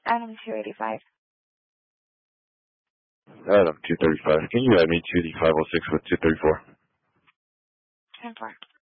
Adam 285. Adam 235. Can you add me to the 506 with 234? 10-4.